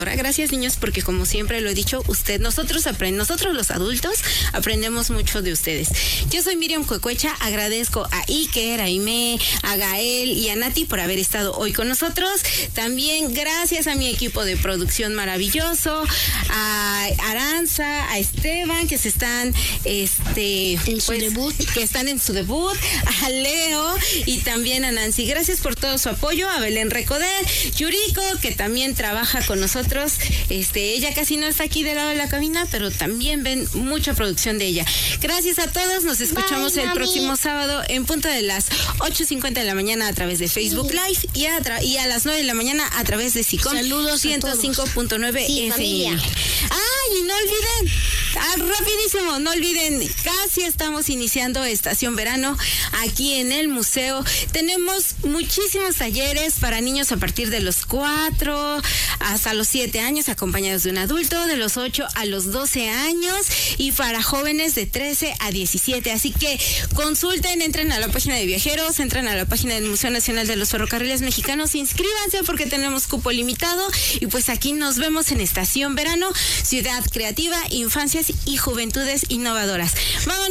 Gracias, niños, porque como siempre lo he dicho, nosotros los adultos aprendemos mucho de ustedes. Yo soy Miriam Cuecuecha, agradezco a Iker, a Aimé, a Gael y a Nati por haber estado hoy con nosotros. También gracias a mi equipo de producción maravilloso, a Aranza, a Esteban, que se están que están en su debut, a Leo y también a Nancy. Gracias por todo su apoyo, a Belén Recoder, Yuriko, que también trabaja con nosotros. Ella casi no está aquí del lado de la cabina, pero también ven mucha producción de ella. Gracias a todos, nos escuchamos el próximo sábado en punto de las 8:50 de la mañana a través de Facebook Live y a las 9 de la mañana a través de SICOM 105.9 FM. Y no olviden, rapidísimo, no olviden, casi estamos iniciando Estación Verano aquí en el museo. Tenemos muchísimos talleres para niños a partir de los 4 hasta los 7 años, acompañados de un adulto, de los 8 a los 12 años, y para jóvenes de 13 a 17. Así que consulten, entren a la página de Viajeros, entren a la página del Museo Nacional de los Ferrocarriles Mexicanos, inscríbanse porque tenemos cupo limitado, y pues aquí nos vemos en Estación Verano, ciudad creativa, infancias y juventudes innovadoras. Vámonos.